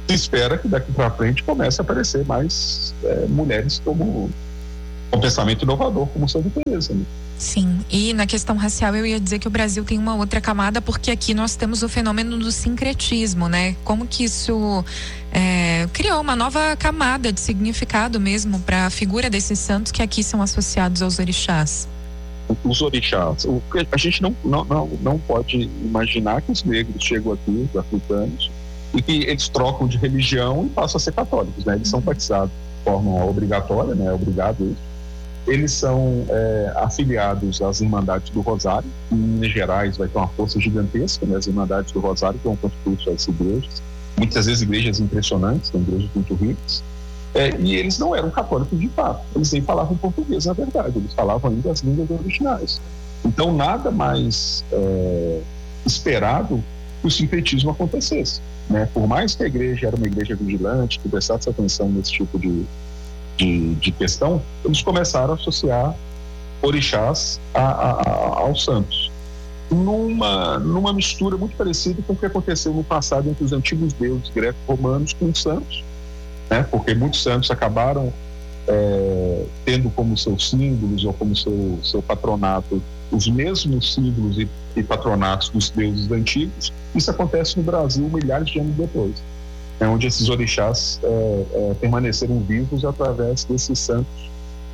se espera que daqui para frente comece a aparecer mais mulheres com pensamento inovador, como Santa Teresa, né? Sim, e na questão racial eu ia dizer que o Brasil tem uma outra camada, porque aqui nós temos o fenômeno do sincretismo, né? Como que isso criou uma nova camada de significado mesmo para a figura desses santos que aqui são associados aos orixás. Os orixás, a gente não pode imaginar que os negros chegam aqui, os africanos, e que eles trocam de religião e passam a ser católicos, né? Eles são batizados de forma obrigatória, né? Obrigado isso. Eles são afiliados às Irmandades do Rosário. Em Minas Gerais vai ter uma força gigantesca, né? As Irmandades do Rosário, que vão constituir as igrejas. Muitas vezes igrejas impressionantes, né? Igrejas muito ricas. E eles não eram católicos de fato. Eles nem falavam português, na verdade. Eles falavam ainda as línguas originais. Então, nada mais esperado que o sincretismo acontecesse, né? Por mais que a igreja era uma igreja vigilante, que prestasse atenção nesse tipo de questão, eles começaram a associar orixás aos santos, numa mistura muito parecida com o que aconteceu no passado entre os antigos deuses greco-romanos com os santos, né? Porque muitos santos acabaram tendo como seus símbolos ou como seu patronato os mesmos símbolos e patronatos dos deuses antigos. Isso acontece no Brasil milhares de anos depois, onde esses orixás permaneceram vivos através desses santos.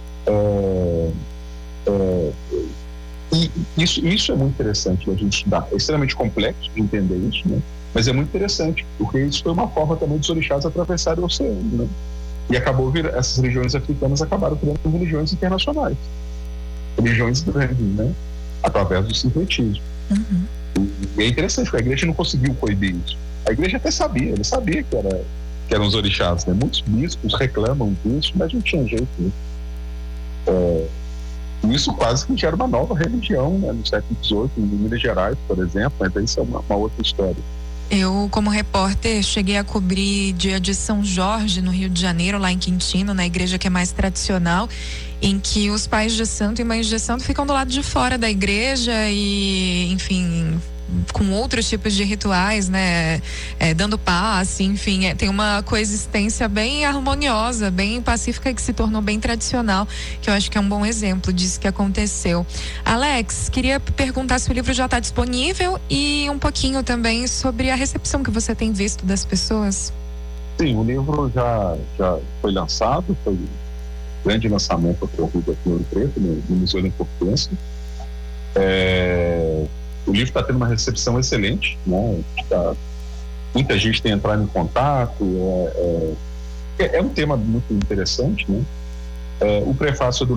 E isso é muito interessante a gente estudar. É extremamente complexo de entender isso, né? Mas é muito interessante, porque isso foi uma forma também dos orixás atravessarem o oceano, né? E essas religiões africanas acabaram criando religiões internacionais, religiões grandes, né? Através do sincretismo. Uhum. E é interessante, porque a igreja não conseguiu coibir isso. A igreja até sabia, ele sabia que eram os orixás, né? Muitos bispos reclamam disso, mas não tinha jeito, né? Isso quase que gera uma nova religião, né? No século XVIII, em Minas Gerais, por exemplo, mas isso é uma outra história. Eu, como repórter, cheguei a cobrir dia de São Jorge, no Rio de Janeiro, lá em Quintino, na igreja que é mais tradicional, em que os pais de santo e mães de santo ficam do lado de fora da igreja e, enfim, com outros tipos de rituais, né? Dando passe, enfim, tem uma coexistência bem harmoniosa, bem pacífica, que se tornou bem tradicional, que eu acho que é um bom exemplo disso que aconteceu. Alex, queria perguntar se o livro já está disponível e um pouquinho também sobre a recepção que você tem visto das pessoas. Sim, o livro já foi lançado, foi um grande lançamento ocorrido aqui no Ouro Preto, no Museu da Importância. O livro está tendo uma recepção excelente, né? Muita gente tem entrado em contato. É um tema muito interessante, né? O prefácio do